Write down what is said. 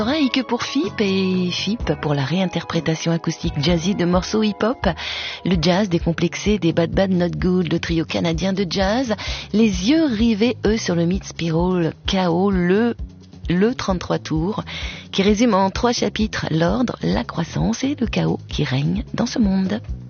Oreille que pour FIP et FIP pour la réinterprétation acoustique jazzy de morceaux hip-hop, le jazz décomplexé des Bad Bad Not Good, le trio canadien de jazz, les yeux rivés eux sur le mythe Spiral KO, le 33 tours, qui résume en 3 chapitres l'ordre, la croissance et le chaos qui règne dans ce monde.